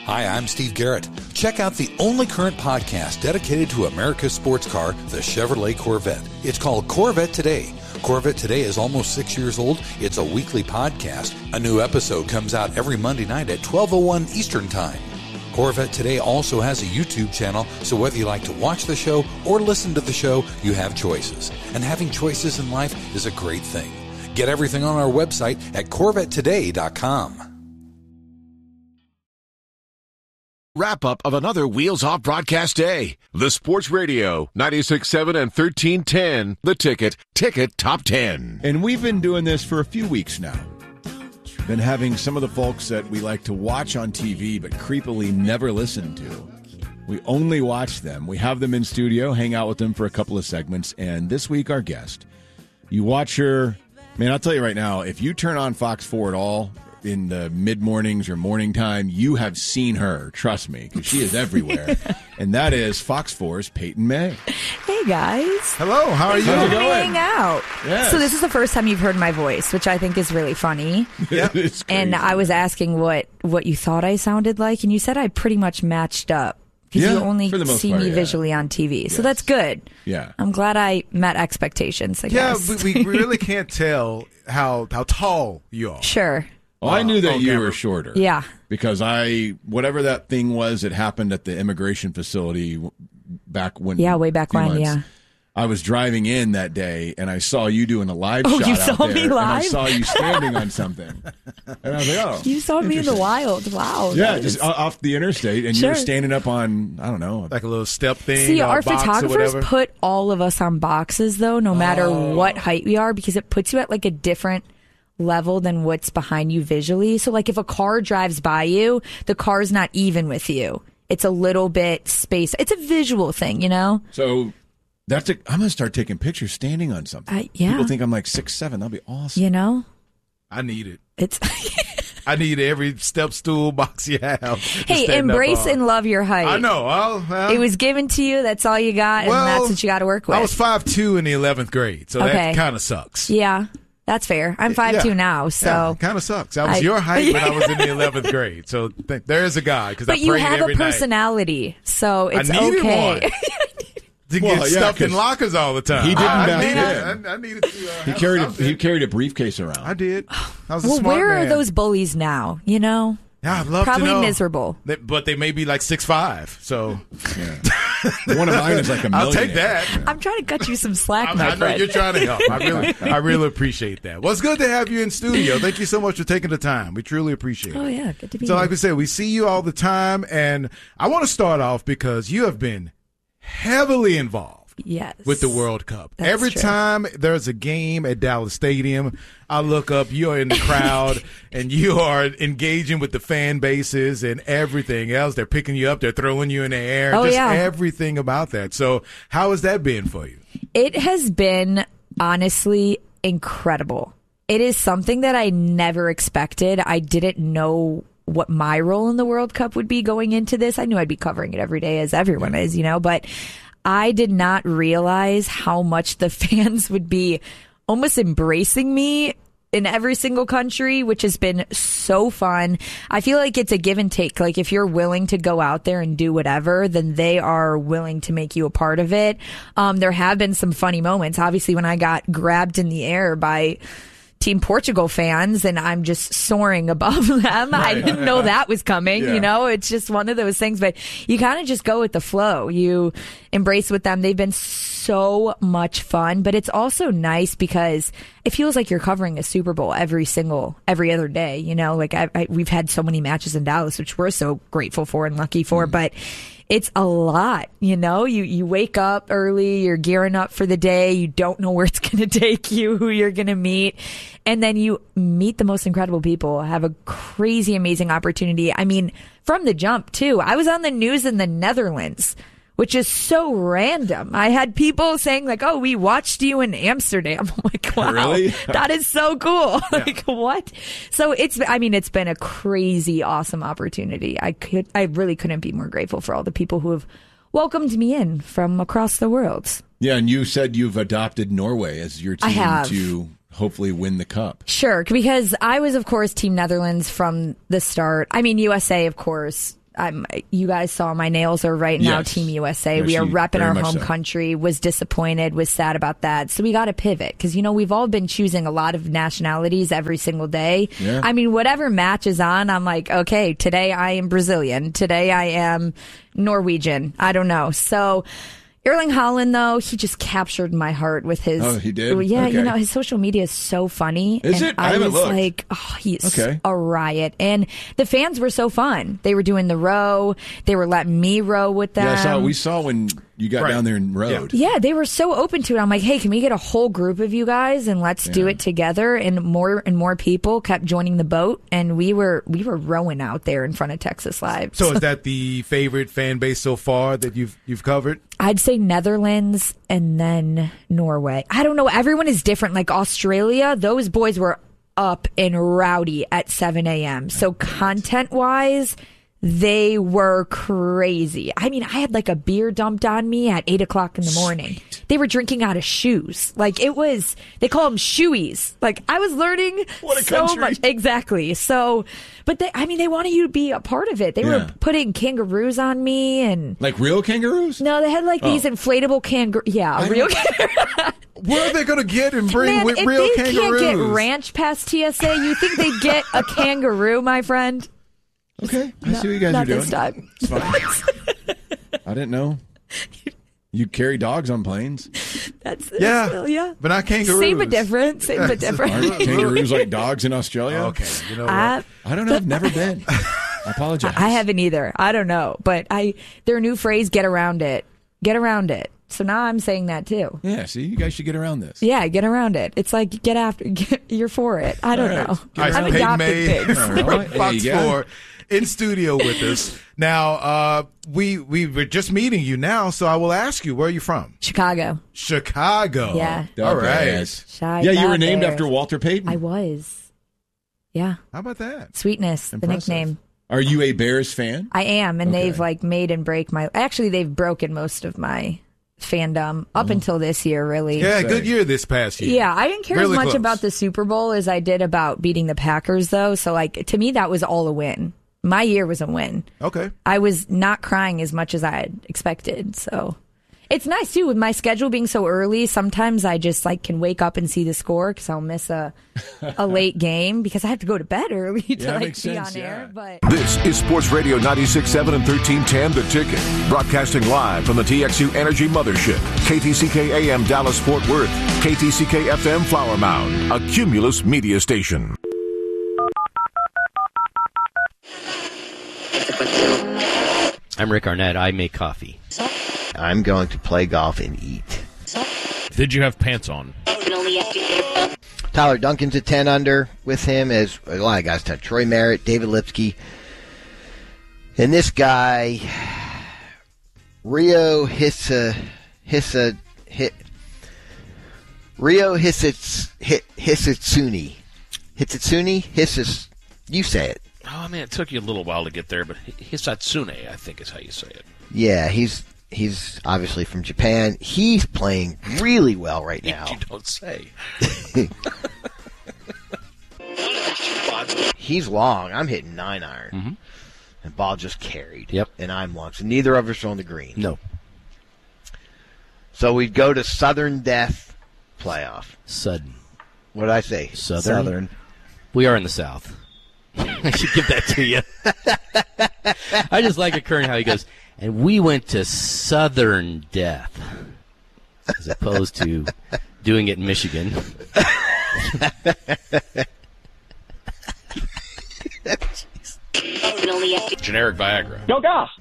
Hi, I'm Steve Garrett. Check out the only current podcast dedicated to America's sports car, the Chevrolet Corvette. It's called Corvette Today. Corvette Today is almost 6 years old. It's a weekly podcast. A new episode comes out every Monday night at 12:01 Eastern Time. Corvette Today also has a YouTube channel, so whether you like to watch the show or listen to the show, you have choices. And having choices in life is a great thing. Get everything on our website at CorvetteToday.com. Wrap up of another Wheels Off broadcast day. The Sports Radio 96.7 and 1310. The Ticket Top 10. And we've been doing this for a few weeks now. Been having some of the folks that we like to watch on TV but creepily never listen to. We only watch them. We have them in studio, hang out with them for a couple of segments. And this week, our guest. You watch her. Man, I'll tell you right now, if you turn on Fox 4 at all in the mid-mornings or morning time, you have seen her. Trust me, because she is everywhere. And that is Fox 4's Peyton May. Hey, guys. Hello, how are you? How's it going? Hang out. Yes. So this is the first time you've heard my voice, which I think is really funny. Yeah. It's crazy. And I was asking what you thought I sounded like, and you said I pretty much matched up. Because Yeah, you only for the most see part, me yeah. visually on TV. Yes. So that's good. Yeah. I'm glad I met expectations, I guess. we really can't tell how tall you are. Sure. Well, I knew that on you camera. were shorter. Yeah. Because whatever that thing was that happened at the immigration facility back when. Yeah, way back few when, months, yeah. I was driving in that day, and I saw you doing a live Oh, shot you out saw there, me and I live? saw you standing on something. And I was like, oh. You saw me in the interesting. wild. Wow. Yeah, that just is- off the interstate, and you Sure. were standing up on, I don't know. Like a little step thing. See, or a our box or photographers whatever. put all of us on boxes, though, no matter what height we are, because it puts you at like a different level than what's behind you visually. So, like, if a car drives by you, the car's not even with you. It's a little bit space. It's a visual thing, you know? So I'm going to start taking pictures standing on something. Yeah. People think I'm like 6'7". That'll be awesome. You know? I need it. It's I need every step stool box you have. to Hey, stand up embrace on. and love your height. I know. Well, It was given to you. That's all you got, and that's what you got to work with. I was 5'2" in the 11th grade, so Okay. that kind of sucks. Yeah, that's fair. I'm 5'2" now, so. kind of sucks. I was your height when I was in the 11th grade, so there's a guy because I But you prayed have every a night. personality, so it's I needed okay. one. To Well, get yeah, stuffed in 'cause lockers all the time. he didn't I back needed, then. I needed to. He carried a briefcase around. I did. I was a Well, smart where man. are those bullies now? You know, Yeah, I'd love probably to know. miserable. But they may be like 6'5", so Yeah. One of mine is like a I'll millionaire. take that. I'm trying to cut you some slack, my I know friend. you're trying to help. I really appreciate that. Well, it's good to have you in studio. Thank you so much for taking the time. We truly appreciate it. Oh yeah, good to be So, here. like we said, we see you all the time, and I want to start off because you have been heavily involved Yes. with the World Cup. That's Every true. time there's a game at Dallas Stadium, I look up, you're in the crowd, and you are engaging with the fan bases and everything else. They're picking you up, they're throwing you in the air, Oh, just yeah. everything about that. So how has that been for you? It has been honestly incredible. It is something that I never expected. I didn't know what my role in the World Cup would be going into this. I knew I'd be covering it every day as everyone is, you know, but I did not realize how much the fans would be almost embracing me in every single country, which has been so fun. I feel like it's a give and take. Like, if you're willing to go out there and do whatever, then they are willing to make you a part of it. There have been some funny moments. Obviously, when I got grabbed in the air by Team Portugal fans and I'm just soaring above them. I didn't know that was coming, Yeah. you know, it's just one of those things, but you kind of just go with the flow. You embrace with them. They've been so much fun, but it's also nice because it feels like you're covering a Super Bowl every other day, you know, like we've had so many matches in Dallas, which we're so grateful for and lucky for, but it's a lot, you know, you wake up early, you're gearing up for the day. You don't know where it's going to take you, who you're going to meet. And then you meet the most incredible people, have a crazy, amazing opportunity. I mean, from the jump too, I was on the news in the Netherlands, which is so random. I had people saying like, oh, we watched you in Amsterdam. I'm like, wow, Really? that is so cool. Like, what? So it's been a crazy, awesome opportunity. I really couldn't be more grateful for all the people who have welcomed me in from across the world. Yeah, and you said you've adopted Norway as your I team have. to hopefully win the cup. Sure, because I was, of course, Team Netherlands from the start. I mean, USA, of course. You guys saw my nails are right now Yes. Team USA. Yes, We are you- repping very our much home so. country. Was disappointed, was sad about that. So we got to pivot because, we've all been choosing a lot of nationalities every single day. Yeah. I mean, whatever match is on, I'm like, okay, today I am Brazilian. Today I am Norwegian. I don't know. So Erling Haaland, though, he just captured my heart with his. Oh, he did? Yeah, Okay. his social media is so funny. Is and it? I haven't was looked. like, oh, he's Okay. a riot. And the fans were so fun. They were doing the row. They were letting me row with them. Yeah, we saw when you got Right. down there and rode. Yeah, they were so open to it. I'm like, hey, can we get a whole group of you guys and let's do it together? And more people kept joining the boat, and we were rowing out there in front of Texas Live. So is that the favorite fan base so far that you've covered? I'd say Netherlands and then Norway. I don't know. Everyone is different. Like Australia, those boys were up and rowdy at 7 a.m. So content-wise, they were crazy. I mean, I had like a beer dumped on me at 8 o'clock in the morning. They were drinking out of shoes. Like they call them shoeies. Like I was learning What a so country. much. Exactly. So, but they wanted you to be a part of it. They were Yeah. putting kangaroos on me and. Like real kangaroos? No, they had like these inflatable kangaroo. Yeah, a real kangaroo. Where are they going to get and bring Man, with if real they kangaroos? can't get ranch past TSA, you think they'd get a kangaroo, my friend? Okay, I see what you guys Not are doing. this time. It's fine. I didn't know. You carry dogs on planes. That's Yeah, still, yeah. but not kangaroos. Same but different. Same but different. Aren't kangaroos like dogs in Australia? Okay, you know what? I I don't know. I've never been. I apologize. haven't either. I don't know, but their new phrase, "Get around it." Get around it. So now I'm saying that too. Yeah, see, you guys should get around this. Yeah, get around it. It's like you're for it. I don't All right. know. All right, I'm Peyton adopted May pigs. All right. from Fox There you go. 4 in studio with us. Now, we were just meeting you now, so I will ask you, where are you from? Chicago. Chicago. Yeah. All right. Yes. Shy Yeah, you were Dad named Bears. after Walter Payton. I was. Yeah. How about that? Sweetness, Impressive. the nickname. Are you a Bears fan? I am, and Okay. they've like made and break my. Actually, they've broken most of my fandom up until this year, really. Yeah, Say. good year this past year. Yeah, I didn't care Really as much close. about the Super Bowl as I did about beating the Packers, though. So, like, to me, that was all a win. My year was a win. Okay. I was not crying as much as I had expected. So, it's nice too with my schedule being so early. Sometimes I just like can wake up and see the score because I'll miss a late game because I have to go to bed early to Yeah, like makes be sense, on yeah. air. But This is Sports Radio 96.7 and 1310 The Ticket. Broadcasting live from the TXU Energy Mothership. KTCK AM Dallas Fort Worth. KTCK FM Flower Mound. A Cumulus media station. I'm Rick Arnett. I make coffee. I'm going to play golf and eat. Did you have pants on? Tyler Duncan's at 10 under with him, as a lot of guys done. Troy Merritt, David Lipsky. And this guy, Rio Hisitsune. You say it. Oh, man, it took you a little while to get there, but Hisatsune, I think is how you say it. Yeah, he's obviously from Japan. He's playing really well right now. You don't say. He's long. I'm hitting 9-iron. And ball just carried. Yep. And I'm long. So neither of us are on the green. No. So we'd go to Southern Death playoff. Sudden. What did I say? Southern. We are in the South. I should give that to you. I just like it, Kern, how he goes, and we went to Southern Death, as opposed to doing it in Michigan. Generic Viagra. Go golf.